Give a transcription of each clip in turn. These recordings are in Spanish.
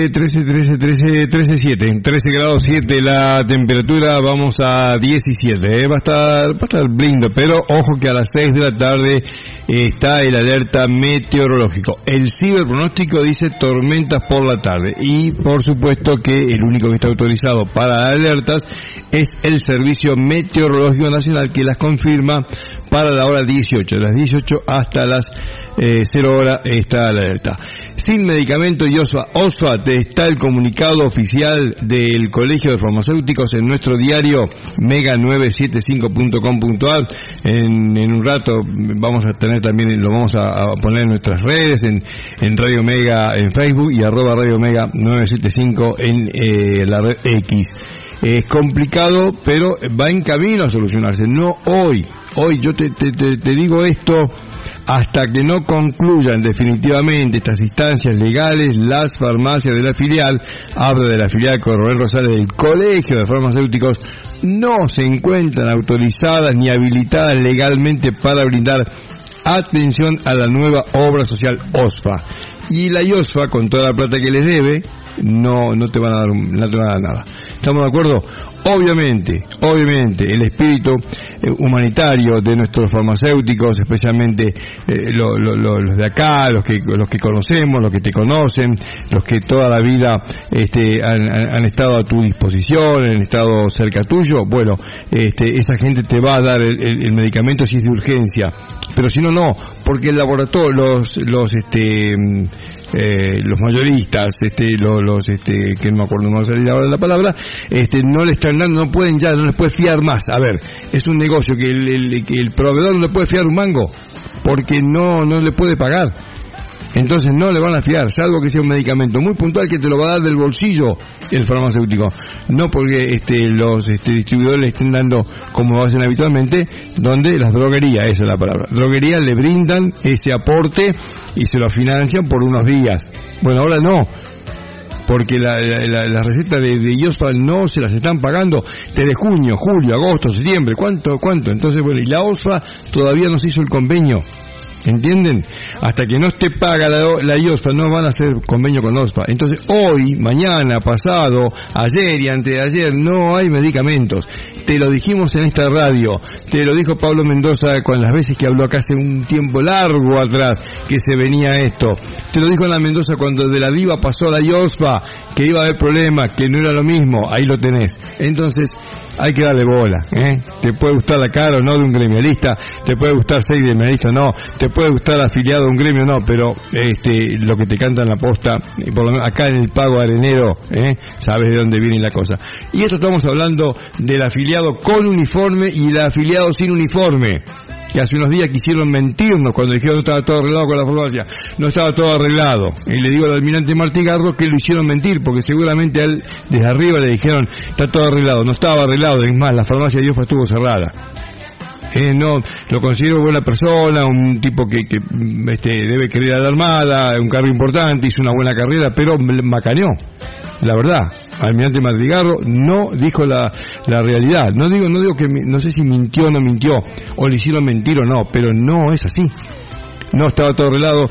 13 grados 7 la temperatura, vamos a 17, va a estar lindo, pero ojo que a las 6 de la tarde está el alerta meteorológico. El ciberpronóstico dice tormentas por la tarde y por supuesto que el único que está autorizado para alertas es el Servicio Meteorológico Nacional, que las confirma para la hora 18, de las 18 hasta las 0 hora está la alerta. Sin medicamento y OSFA, está el comunicado oficial del Colegio de Farmacéuticos en nuestro diario mega975.com.ar. En un rato vamos a tener también, lo vamos a poner en nuestras redes, en Radio Mega en Facebook y @Radio Mega 975 en la red X. Es complicado, pero va en camino a solucionarse. No hoy. Hoy yo te digo esto hasta que no concluyan definitivamente estas instancias legales. Las farmacias de la filial, hablo de la filial Coronel Rosales del Colegio de Farmacéuticos, no se encuentran autorizadas ni habilitadas legalmente para brindar atención a la nueva obra social OSFA. Y la IOSFA, con toda la plata que les debe, no te van a dar nada. ¿Estamos de acuerdo? Obviamente, el espíritu humanitario de nuestros farmacéuticos, especialmente los de acá, los que conocemos, los que te conocen, los que toda la vida han estado a tu disposición, han estado cerca tuyo, bueno, esa gente te va a dar el medicamento si es de urgencia, pero si no, porque el laboratorio, los mayoristas, que no me acuerdo, no va a salir ahora la palabra, no le están dando, no les puede fiar más. A ver, es un negocio que el proveedor no le puede fiar un mango, porque no le puede pagar. Entonces no le van a fiar, salvo que sea un medicamento muy puntual que te lo va a dar del bolsillo el farmacéutico, no porque los distribuidores le estén dando como lo hacen habitualmente, donde las droguerías, esa es la palabra, droguerías le brindan ese aporte y se lo financian por unos días. Bueno, ahora no, porque la receta de IOSFA no se las están pagando desde junio, julio, agosto, septiembre, ¿cuánto? Entonces, bueno, y la OSFA todavía no se hizo el convenio, ¿entienden? Hasta que no esté paga la IOSFA no van a hacer convenio con OSFA. Entonces hoy, mañana, pasado, ayer y antes de ayer no hay medicamentos. Te lo dijimos en esta radio, te lo dijo Pablo Mendoza con las veces que habló acá hace un tiempo largo atrás que se venía esto. Te lo dijo en la Mendoza cuando de la Diva pasó a la IOSFA, que iba a haber problemas, que no era lo mismo. Ahí lo tenés. Entonces hay que darle bola, Te puede gustar la cara o no de un gremialista, te puede gustar ser gremialista o no, te puede gustar afiliado a un gremio o no, pero lo que te canta en la posta, por lo menos acá en el pago arenero, sabes de dónde viene la cosa. Y esto estamos hablando del afiliado con uniforme y el afiliado sin uniforme, que hace unos días quisieron mentirnos cuando dijeron que no estaba todo arreglado con la farmacia. No estaba todo arreglado. Y le digo al almirante Martí Garro que lo hicieron mentir, porque seguramente a él desde arriba le dijeron está todo arreglado. No estaba arreglado, es más, la farmacia de IOSFA estuvo cerrada. No, lo considero buena persona, un tipo que debe querer a la Armada, un cargo importante, hizo una buena carrera, pero macaneó, la verdad. Almirante Madrigarro no dijo la realidad. No digo que, no sé si mintió o no mintió, o le hicieron mentir o no, pero no es así. No estaba todo arreglado,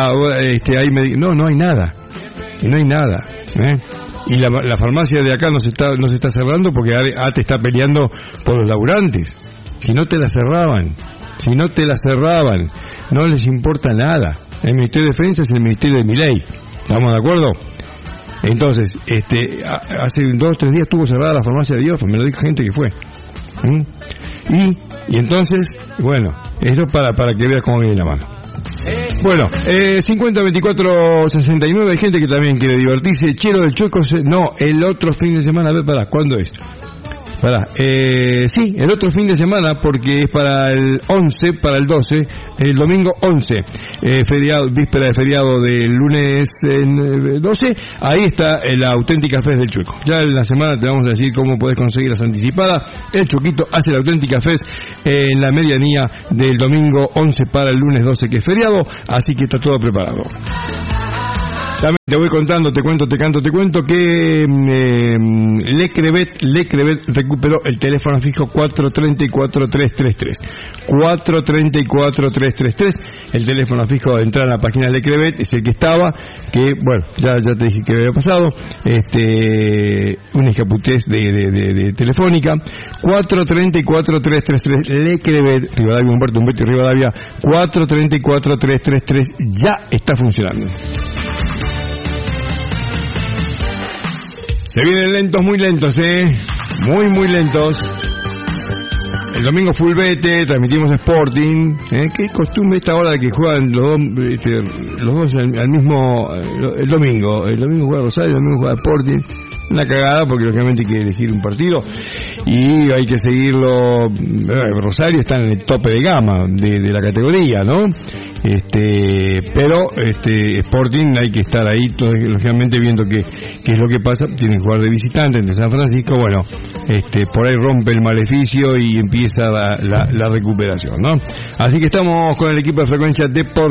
no hay nada. No hay nada, Y la farmacia de acá no se está cerrando porque ATE está peleando por los laburantes. Si no te la cerraban, no les importa nada. El Ministerio de Defensa es el Ministerio de Milei. ¿Estamos de acuerdo? Entonces, hace 2 o 3 días estuvo cerrada la farmacia de IOSFA, me lo dijo gente que fue. Y entonces, bueno, eso para que veas cómo viene la mano. Bueno, 50-24-69, hay gente que también quiere divertirse. Chero del Chueco, no, el otro fin de semana, a ver, ¿cuándo es? Sí, el otro fin de semana, porque es para el 11, para el 12, el domingo 11, feriado, víspera de feriado del lunes 12, ahí está la auténtica Fest del Chueco. Ya en la semana te vamos a decir cómo puedes conseguir las anticipadas. El Chuequito hace la auténtica Fest en la medianía del domingo 11 para el lunes 12, que es feriado, así que está todo preparado. También te voy contando, te cuento que Lecrevet recuperó el teléfono fijo 434-333. 434-333, el teléfono fijo de entrar a la página de Lecrevet es el que estaba, que bueno, ya te dije que había pasado, una escaputez de Telefónica. 434-333, Lecrevet, Rivadavia, Humberto y Rivadavia, 434-333, ya está funcionando. Se vienen lentos, muy lentos, muy lentos. El domingo full vete, transmitimos Sporting. Qué costumbre esta hora de que juegan los dos al mismo... El domingo juega Rosario, el domingo juega Sporting. Una cagada porque lógicamente hay que elegir un partido y hay que seguirlo. Rosario está en el tope de gama de la categoría, ¿no? Pero Sporting hay que estar ahí lógicamente viendo qué es lo que pasa. Tienen que jugar de visitante ante San Francisco. Bueno, por ahí rompe el maleficio y empieza la recuperación, ¿no? Así que estamos con el equipo de Frecuencia Deportiva.